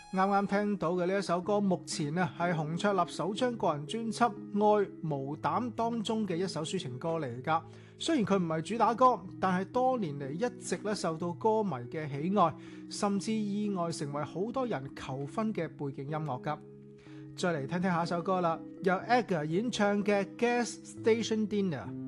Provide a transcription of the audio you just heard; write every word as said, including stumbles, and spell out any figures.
啱啱聽到嘅呢一首歌，目前啊係洪卓立首張個人專輯《愛無膽》當中嘅一首抒情歌嚟㗎。雖然佢唔係主打歌，但係多年嚟一直咧受到歌迷嘅喜愛，甚至意外成為好多人求婚嘅背景音樂㗎。再嚟聽聽下首歌啦，由 Edgar 演唱嘅《Gas Station Dinner》。